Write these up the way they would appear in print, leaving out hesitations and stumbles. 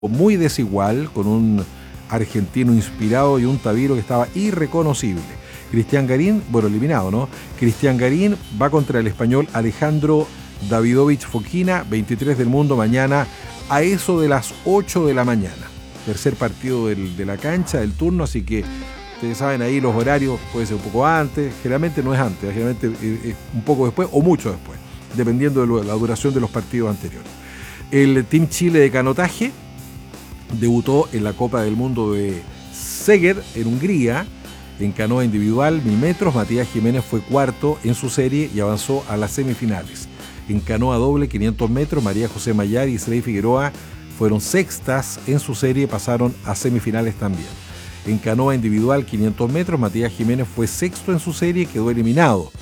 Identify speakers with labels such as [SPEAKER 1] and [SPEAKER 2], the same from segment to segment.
[SPEAKER 1] muy desigual, con un argentino inspirado y un Taviro que estaba irreconocible. Cristian Garín, bueno, eliminado, ¿no? Cristian Garín va contra el español Alejandro Davidovich Fokina, 23 del mundo, mañana a eso de las 8 de la mañana. Tercer partido de la cancha, del turno, así que ustedes saben ahí los horarios, puede ser un poco antes, generalmente no es antes, generalmente es un poco después o mucho después, dependiendo de la duración de los partidos anteriores. El Team Chile de canotaje debutó en la Copa del Mundo de Szeged, en Hungría, en canoa individual 1000 metros. Matías Jiménez fue cuarto en su serie y avanzó a las semifinales. En canoa doble 500 metros, María José Mayar y Isley Figueroa fueron sextas en su serie, pasaron a semifinales también. En canoa individual 500 metros, Matías Jiménez fue sexto en su serie, quedó eliminado.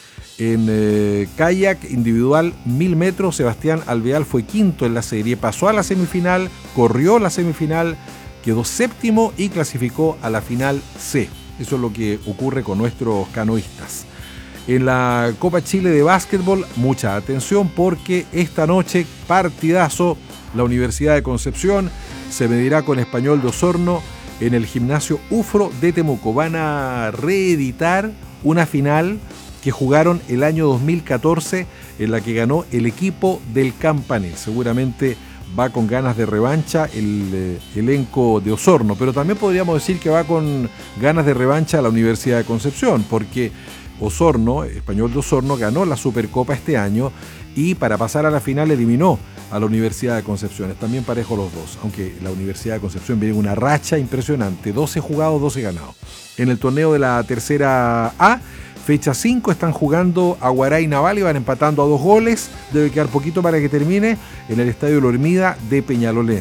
[SPEAKER 1] En kayak individual 1000 metros, Sebastián Alvear fue quinto en la serie, pasó a la semifinal, corrió la semifinal, quedó séptimo y clasificó a la final C. Eso es lo que ocurre con nuestros canoístas. En la Copa Chile de básquetbol, mucha atención porque esta noche, partidazo, la Universidad de Concepción se medirá con Español de Osorno en el gimnasio UFRO de Temuco. Van a reeditar una final que jugaron el año 2014, en la que ganó el equipo del Campanil. Seguramente va con ganas de revancha el elenco de Osorno, pero también podríamos decir que va con ganas de revancha la Universidad de Concepción, porque Osorno, Español de Osorno, ganó la Supercopa este año y para pasar a la final eliminó a la Universidad de Concepción. Están bien parejos los dos, aunque la Universidad de Concepción viene una racha impresionante, 12 jugados, 12 ganados. En el torneo de la tercera A, fecha 5, están jugando Aguará y Naval y van empatando a 2 goles. Debe quedar poquito para que termine en el Estadio La Hormida de Peñalolén.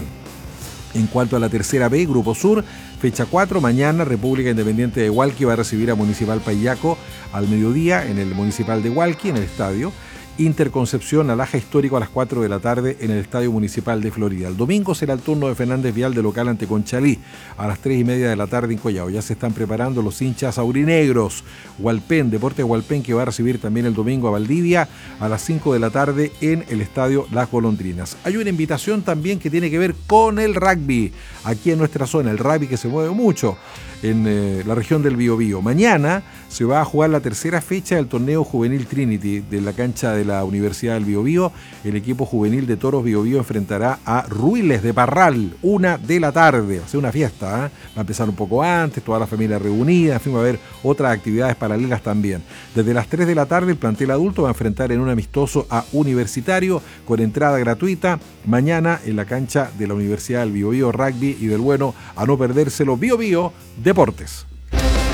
[SPEAKER 1] En cuanto a la tercera B, Grupo Sur, fecha 4, mañana República Independiente de Hualqui va a recibir a Municipal Payaco al mediodía en el Municipal de Hualqui, en el estadio. Interconcepción, Alaja Histórico a las 4 de la tarde en el Estadio Municipal de Florida. El domingo será el turno de Fernández Vial de local ante Conchalí a las 3:30 de la tarde en Collao. Ya se están preparando los hinchas aurinegros. Hualpén, Deportes Hualpén, que va a recibir también el domingo a Valdivia a las 5 de la tarde en el Estadio Las Golondrinas. Hay una invitación también que tiene que ver con el rugby, aquí en nuestra zona, el rugby que se mueve mucho en la región del Biobío. Mañana se va a jugar la tercera fecha del torneo juvenil Trinity de la cancha de la Universidad del Biobío. El equipo juvenil de Toros Biobío enfrentará a Ruiles de Parral, 1 de la tarde. Va a ser una fiesta, ¿eh? Va a empezar un poco antes, toda la familia reunida, en fin, va a haber otras actividades paralelas también. Desde las 3 de la tarde el plantel adulto va a enfrentar en un amistoso a Universitario con entrada gratuita mañana en la cancha de la Universidad del Biobío Rugby y del bueno a no perdérselo Biobío Deportes.